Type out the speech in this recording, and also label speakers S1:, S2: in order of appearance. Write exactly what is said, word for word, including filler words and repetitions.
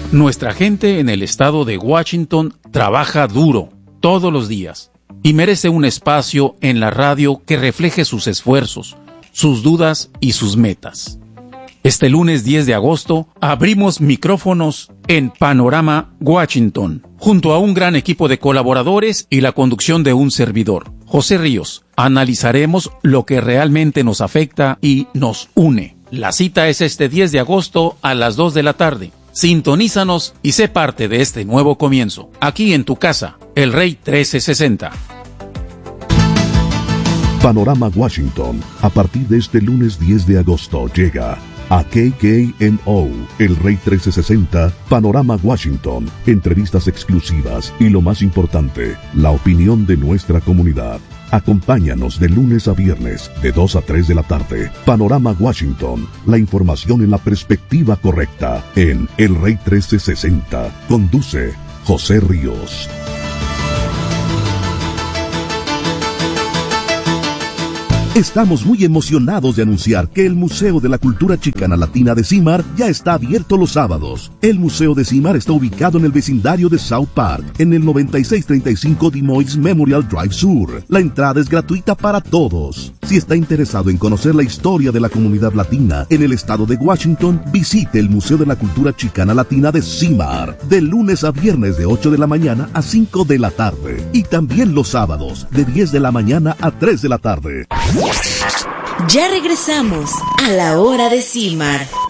S1: Nuestra gente en el estado de Washington trabaja duro todos los días y merece un espacio en la radio que refleje sus esfuerzos, sus dudas y sus metas. Este lunes diez de agosto abrimos micrófonos en Panorama Washington, junto a un gran equipo de colaboradores y la conducción de un servidor, José Ríos. Analizaremos lo que realmente nos afecta y nos une. La cita es este diez de agosto a las dos de la tarde. Sintonízanos y sé parte de este nuevo comienzo, aquí en tu casa, El Rey trece sesenta.
S2: Panorama Washington, a partir de este lunes diez de agosto, llega a K K N O, El Rey trece sesenta, Panorama Washington, entrevistas exclusivas y lo más importante, la opinión de nuestra comunidad. Acompáñanos de lunes a viernes, de dos a tres de la tarde. Panorama Washington, la información en la perspectiva correcta, en El Rey trece sesenta. Conduce José Ríos. Estamos muy emocionados de anunciar que el Museo de la Cultura Chicana Latina de Cimar ya está abierto los sábados. El Museo de Cimar está ubicado en el vecindario de South Park, en el noventa y seis treinta y cinco Des Moines Memorial Drive Sur. La entrada es gratuita para todos. Si está interesado en conocer la historia de la comunidad latina en el estado de Washington, visite el Museo de la Cultura Chicana Latina de Cimar, de lunes a viernes de ocho de la mañana a cinco de la tarde. Y también los sábados, de diez de la mañana a tres de la tarde.
S3: Ya regresamos a la hora de Cimar.